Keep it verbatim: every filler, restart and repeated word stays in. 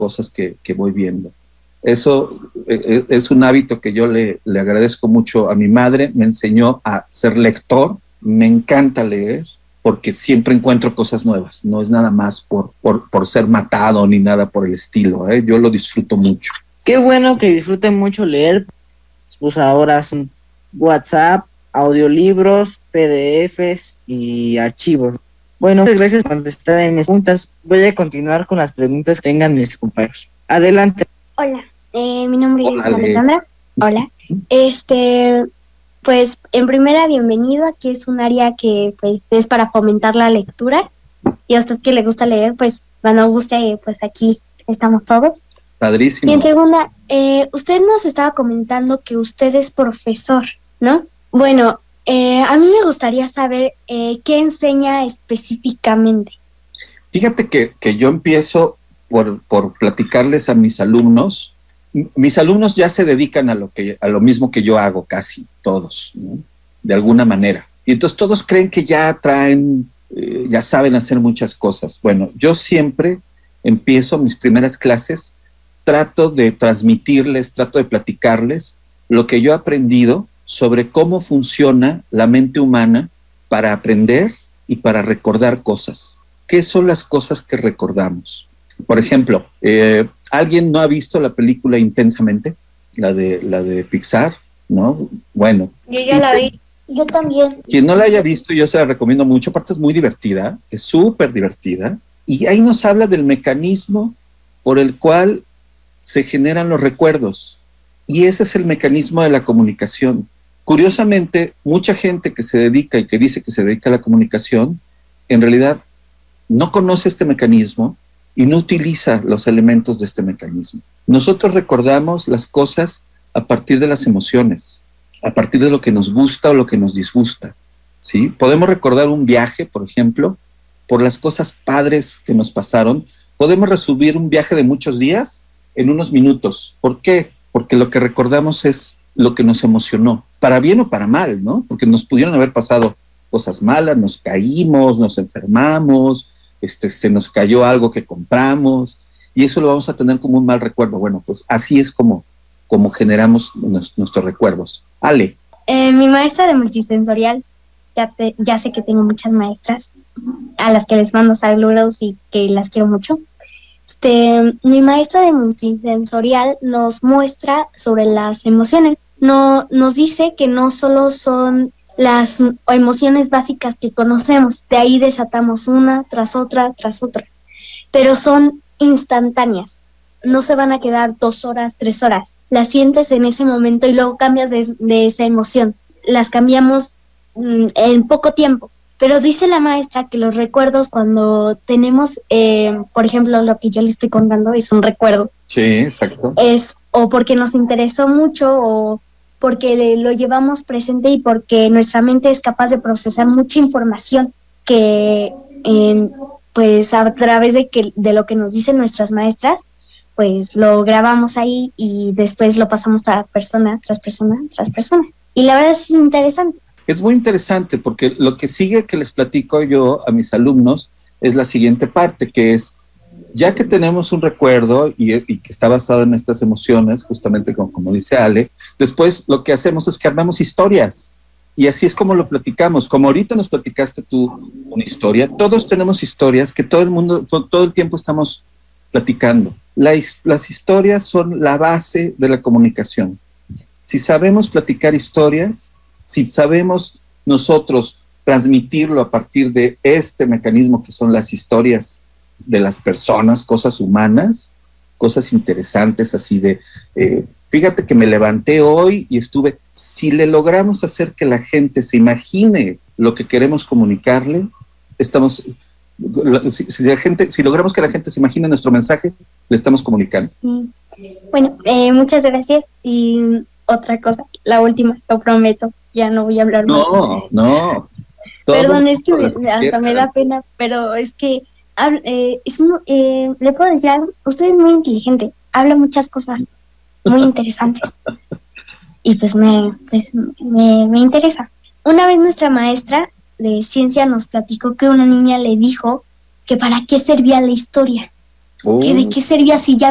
cosas que, que voy viendo. Eso eh, es un hábito que yo le, le agradezco mucho a mi madre. Me enseñó a ser lector. Me encanta leer porque siempre encuentro cosas nuevas. No es nada más por, por, por ser matado ni nada por el estilo, ¿eh? Yo lo disfruto mucho. Qué bueno que disfruten mucho leer. Pues ahora son WhatsApp, audiolibros, P D Fs y archivos. Bueno, muchas gracias por contestar en mis preguntas. Voy a continuar con las preguntas que tengan mis compañeros. Adelante. Hola, eh, mi nombre Hola, es Alejandra. Hola. Este, pues en primera, bienvenido. Aquí es un área que pues es para fomentar la lectura. Y a usted que le gusta leer, pues cuando guste, pues aquí estamos todos. Padrísimo. Y en segunda, eh, usted nos estaba comentando que usted es profesor, ¿no? Bueno, eh, a mí me gustaría saber eh, qué enseña específicamente. Fíjate que, que yo empiezo por, por platicarles a mis alumnos. Mis alumnos ya se dedican a lo, que, a lo mismo que yo hago, casi todos, ¿no? De alguna manera. Y entonces todos creen que ya traen, eh, ya saben hacer muchas cosas. Bueno, yo siempre empiezo mis primeras clases, trato de transmitirles, trato de platicarles lo que yo he aprendido sobre cómo funciona la mente humana para aprender y para recordar cosas. ¿Qué son las cosas que recordamos? Por ejemplo, eh, ¿alguien no ha visto la película Intensamente? La de, la de Pixar, ¿no? Bueno. Yo ya la vi. Yo también. Quien no la haya visto, yo se la recomiendo mucho. Aparte es muy divertida, es súper divertida. Y ahí nos habla del mecanismo por el cual se generan los recuerdos. Y ese es el mecanismo de la comunicación. Curiosamente, mucha gente que se dedica y que dice que se dedica a la comunicación, en realidad no conoce este mecanismo y no utiliza los elementos de este mecanismo. Nosotros recordamos las cosas a partir de las emociones, a partir de lo que nos gusta o lo que nos disgusta, ¿sí? Podemos recordar un viaje, por ejemplo, por las cosas padres que nos pasaron. Podemos resumir un viaje de muchos días en unos minutos. ¿Por qué? Porque lo que recordamos es lo que nos emocionó, para bien o para mal, ¿no? Porque nos pudieron haber pasado cosas malas, nos caímos, nos enfermamos, este, se nos cayó algo que compramos, y eso lo vamos a tener como un mal recuerdo. Bueno, pues así es como, como generamos nos, nuestros recuerdos. Ale. Eh, mi maestra de multisensorial, ya, te, ya sé que tengo muchas maestras a las que les mando saludos y que las quiero mucho. Este, mi maestra de multisensorial nos muestra sobre las emociones. No, nos dice que no solo son las emociones básicas que conocemos, de ahí desatamos una tras otra, tras otra, pero son instantáneas. No se van a quedar dos horas, tres horas. Las sientes en ese momento y luego cambias de, de esa emoción. Las cambiamos mm, en poco tiempo. Pero dice la maestra que los recuerdos cuando tenemos, eh, por ejemplo, lo que yo le estoy contando es un recuerdo. Sí, exacto. Es o porque nos interesó mucho o porque le, lo llevamos presente y porque nuestra mente es capaz de procesar mucha información que, eh, pues, a través de, que, de lo que nos dicen nuestras maestras, pues lo grabamos ahí y después lo pasamos a persona tras persona tras persona. Y la verdad es interesante. Es muy interesante porque lo que sigue que les platico yo a mis alumnos es la siguiente parte, que es, ya que tenemos un recuerdo y, y que está basado en estas emociones, justamente como, como dice Ale, después lo que hacemos es que armamos historias. Y así es como lo platicamos. Como ahorita nos platicaste tú una historia, todos tenemos historias que todo el mundo, todo, todo el tiempo estamos platicando. La, las historias son la base de la comunicación. Si sabemos platicar historias, si sabemos nosotros transmitirlo a partir de este mecanismo que son las historias de las personas, cosas humanas, cosas interesantes así de, eh, fíjate que me levanté hoy y estuve, si le logramos hacer que la gente se imagine lo que queremos comunicarle, estamos, si, si, la gente, si logramos que la gente se imagine nuestro mensaje, le estamos comunicando. Bueno, eh, muchas gracias y otra cosa, la última, lo prometo. Ya no voy a hablar no, más. No, no. Perdón, es que me, hasta me da pena, pero es que eh, es muy, eh, le puedo decir algo. Usted es muy inteligente, habla muchas cosas muy interesantes y pues me, pues me, me interesa. Una vez nuestra maestra de ciencia nos platicó que una niña le dijo que para qué servía la historia, oh. que de qué servía si ya